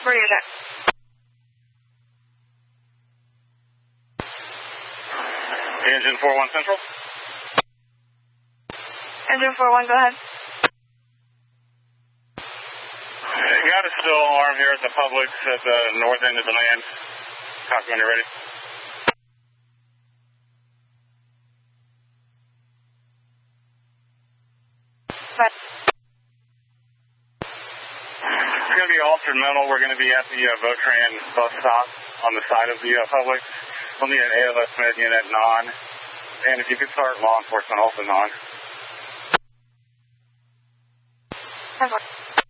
Radio check. Engine 41 Central. Engine 41, go ahead. Got a still alarm here at the Publix at the north end of the land. Copy when you're ready. Right. It's going to be altered metal. We're going to be at the Votran bus stop on the side of the Publix. We'll need an ALS med unit non. And if you could start law enforcement also non. 10-4.